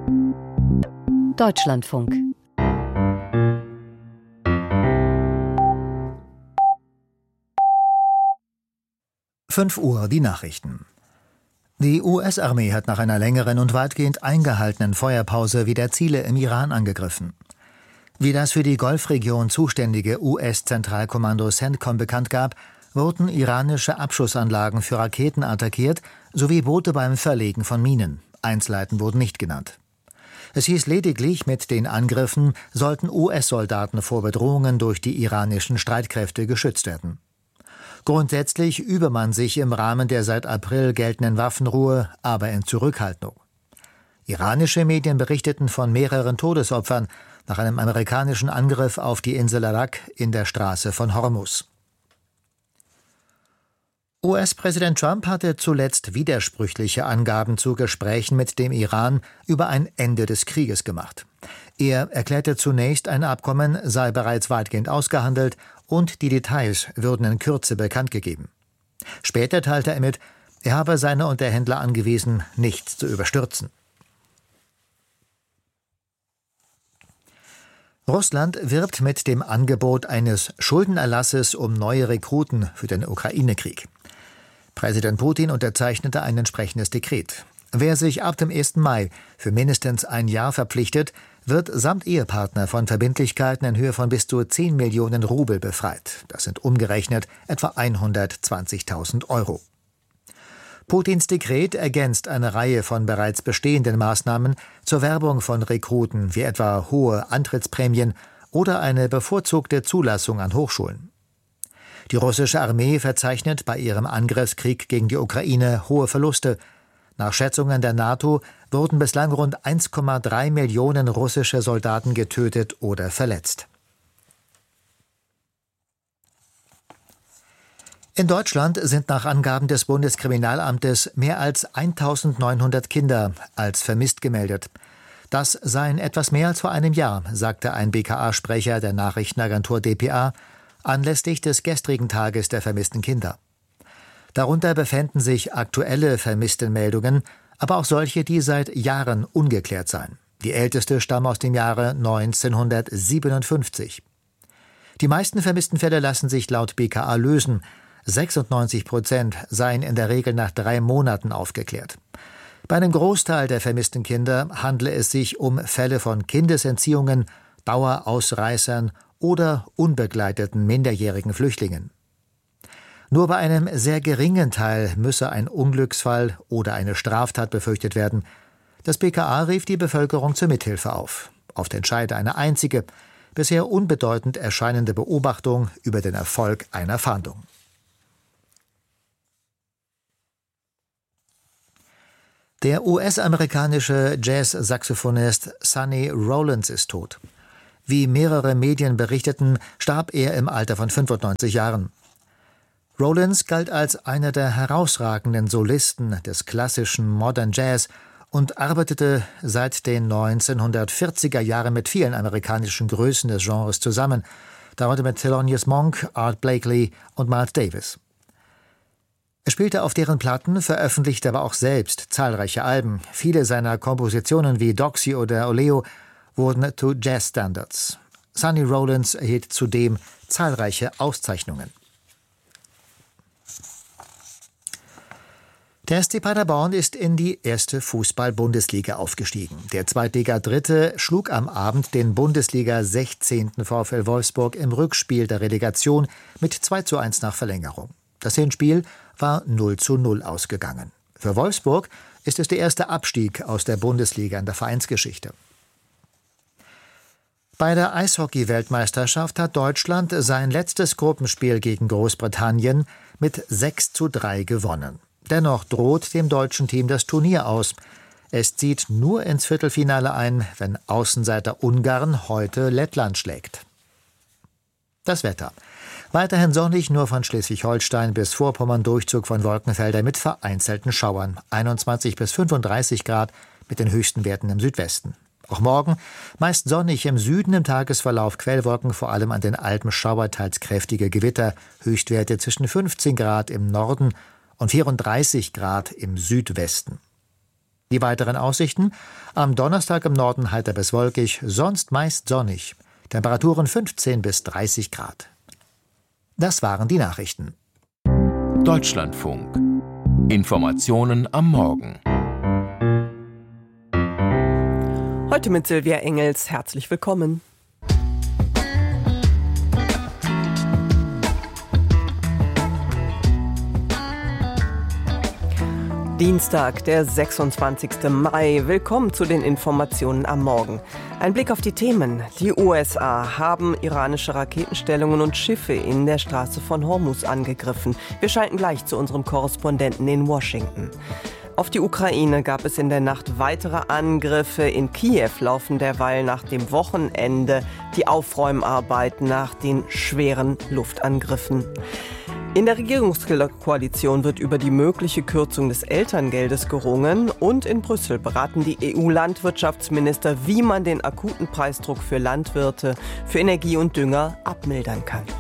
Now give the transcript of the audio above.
Deutschlandfunk. Uhr, die Nachrichten. Die US-Armee hat nach einer längeren und weitgehend eingehaltenen Feuerpause wieder Ziele im Iran angegriffen. Wie das für die Golfregion zuständige US-Zentralkommando CENTCOM bekannt gab, wurden iranische Abschussanlagen für Raketen attackiert, sowie Boote beim Verlegen von Minen. Einzelheiten wurden nicht genannt. Es hieß lediglich, mit den Angriffen sollten US-Soldaten vor Bedrohungen durch die iranischen Streitkräfte geschützt werden. Grundsätzlich übe man sich im Rahmen der seit April geltenden Waffenruhe, aber in Zurückhaltung. Iranische Medien berichteten von mehreren Todesopfern nach einem amerikanischen Angriff auf die Insel Arak in der Straße von Hormuz. US-Präsident Trump hatte zuletzt widersprüchliche Angaben zu Gesprächen mit dem Iran über ein Ende des Krieges gemacht. Er erklärte zunächst, ein Abkommen sei bereits weitgehend ausgehandelt und die Details würden in Kürze bekannt gegeben. Später teilte er mit, er habe seine Unterhändler angewiesen, nichts zu überstürzen. Russland wirbt mit dem Angebot eines Schuldenerlasses um neue Rekruten für den Ukraine-Krieg. Präsident Putin unterzeichnete ein entsprechendes Dekret. Wer sich ab dem 1. Mai für mindestens ein Jahr verpflichtet, wird samt Ehepartner von Verbindlichkeiten in Höhe von bis zu 10 Millionen Rubel befreit. Das sind umgerechnet etwa 120.000 Euro. Putins Dekret ergänzt eine Reihe von bereits bestehenden Maßnahmen zur Werbung von Rekruten, wie etwa hohe Antrittsprämien oder eine bevorzugte Zulassung an Hochschulen. Die russische Armee verzeichnet bei ihrem Angriffskrieg gegen die Ukraine hohe Verluste. Nach Schätzungen der NATO wurden bislang rund 1,3 Millionen russische Soldaten getötet oder verletzt. In Deutschland sind nach Angaben des Bundeskriminalamtes mehr als 1.900 Kinder als vermisst gemeldet. Das seien etwas mehr als vor einem Jahr, sagte ein BKA-Sprecher der Nachrichtenagentur dpa anlässlich des gestrigen Tages der vermissten Kinder. Darunter befänden sich aktuelle Vermisstenmeldungen, aber auch solche, die seit Jahren ungeklärt seien. Die älteste stammt aus dem Jahre 1957. Die meisten vermissten Fälle lassen sich laut BKA lösen. 96% seien in der Regel nach 3 Monaten aufgeklärt. Bei einem Großteil der vermissten Kinder handle es sich um Fälle von Kindesentziehungen, Dauerausreißern oder unbegleiteten minderjährigen Flüchtlingen. Nur bei einem sehr geringen Teil müsse ein Unglücksfall oder eine Straftat befürchtet werden. Das BKA rief die Bevölkerung zur Mithilfe auf. Oft entscheide eine einzige, bisher unbedeutend erscheinende Beobachtung über den Erfolg einer Fahndung. Der US-amerikanische Jazz-Saxophonist Sonny Rollins ist tot. Wie mehrere Medien berichteten, starb er im Alter von 95 Jahren. Rollins galt als einer der herausragenden Solisten des klassischen Modern Jazz und arbeitete seit den 1940er Jahren mit vielen amerikanischen Größen des Genres zusammen, darunter mit Thelonious Monk, Art Blakey und Miles Davis. Er spielte auf deren Platten, veröffentlichte aber auch selbst zahlreiche Alben. Viele seiner Kompositionen wie Doxy oder Oleo wurden zu Jazzstandards. Sonny Rollins erhielt zudem zahlreiche Auszeichnungen. Der SC Paderborn ist in die erste Fußball-Bundesliga aufgestiegen. Der Zweitliga-Dritte schlug am Abend den Bundesliga-16. VfL Wolfsburg im Rückspiel der Relegation mit 2:1 nach Verlängerung. Das Hinspiel war 0:0 ausgegangen. Für Wolfsburg ist es der erste Abstieg aus der Bundesliga in der Vereinsgeschichte. Bei der Eishockey-Weltmeisterschaft hat Deutschland sein letztes Gruppenspiel gegen Großbritannien mit 6:3 gewonnen. Dennoch droht dem deutschen Team das Turnier aus. Es zieht nur ins Viertelfinale ein, wenn Außenseiter Ungarn heute Lettland schlägt. Das Wetter. Weiterhin sonnig, nur von Schleswig-Holstein bis Vorpommern Durchzug von Wolkenfeldern mit vereinzelten Schauern. 21 bis 35 Grad mit den höchsten Werten im Südwesten. Auch morgen meist sonnig, im Süden im Tagesverlauf Quellwolken, vor allem an den Alpen Schauer, teils kräftige Gewitter, Höchstwerte zwischen 15 Grad im Norden und 34 Grad im Südwesten. Die weiteren Aussichten: am Donnerstag im Norden heiter bis wolkig, sonst meist sonnig. Temperaturen 15 bis 30 Grad. Das waren die Nachrichten. Deutschlandfunk. Informationen am Morgen. Heute mit Silvia Engels. Herzlich willkommen. Dienstag, der 26. Mai. Willkommen zu den Informationen am Morgen. Ein Blick auf die Themen. Die USA haben iranische Raketenstellungen und Schiffe in der Straße von Hormuz angegriffen. Wir schalten gleich zu unserem Korrespondenten in Washington. Auf die Ukraine gab es in der Nacht weitere Angriffe. In Kiew laufen derweil nach dem Wochenende die Aufräumarbeiten nach den schweren Luftangriffen. In der Regierungskoalition wird über die mögliche Kürzung des Elterngeldes gerungen und in Brüssel beraten die EU-Landwirtschaftsminister, wie man den akuten Preisdruck für Landwirte, für Energie und Dünger abmildern kann.